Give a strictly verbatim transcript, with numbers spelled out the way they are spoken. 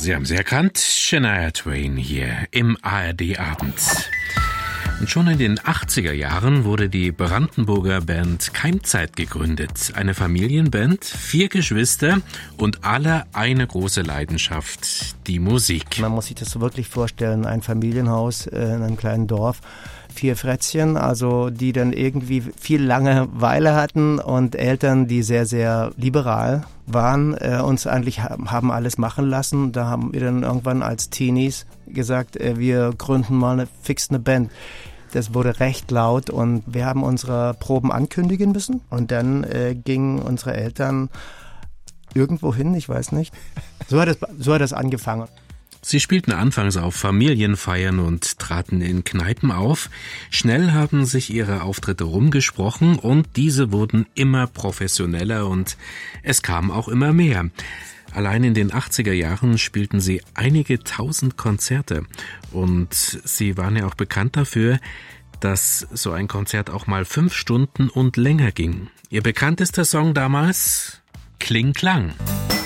Sie haben sie erkannt, Shania Twain hier im A R D-Abend. Und schon in den achtziger Jahren wurde die Brandenburger Band Keimzeit gegründet. Eine Familienband, vier Geschwister und alle eine große Leidenschaft, die Musik. Man muss sich das wirklich vorstellen, ein Familienhaus in einem kleinen Dorf. Vier Frettchen, also die dann irgendwie viel Langeweile hatten und Eltern, die sehr, sehr liberal waren, äh, uns eigentlich haben alles machen lassen. Da haben wir dann irgendwann als Teenies gesagt, äh, wir gründen mal eine, fix eine Band. Das wurde recht laut und wir haben unsere Proben ankündigen müssen und dann äh, gingen unsere Eltern irgendwo hin, ich weiß nicht. So hat es, so hat es angefangen. Sie spielten anfangs auf Familienfeiern und traten in Kneipen auf. Schnell haben sich ihre Auftritte rumgesprochen und diese wurden immer professioneller und es kam auch immer mehr. Allein in den achtziger Jahren spielten sie einige tausend Konzerte und sie waren ja auch bekannt dafür, dass so ein Konzert auch mal fünf Stunden und länger ging. Ihr bekanntester Song damals? Kling Klang.